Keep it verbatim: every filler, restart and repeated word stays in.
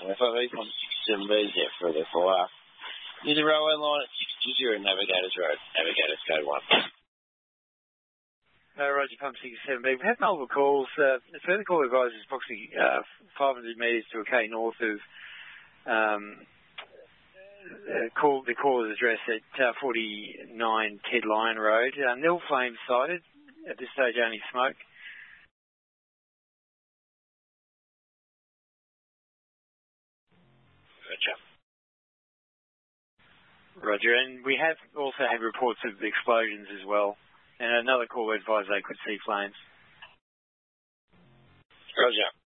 F O V on sixty-seven B, yeah, further fire. Near the railway line at sixty-zero Navigators Road, Navigators Code one. Uh, Roger, Pump sixty-seven B. We've had multiple calls. Uh, the further call advises approximately uh, five hundred metres to a K north of um, uh, call, the caller's address at uh, forty-nine Ted Lyon Road. Uh, nil flames sighted. At this stage, only smoke. Roger. Roger, and we have also had reports of explosions as well. And another call advised they could see flames. Roger.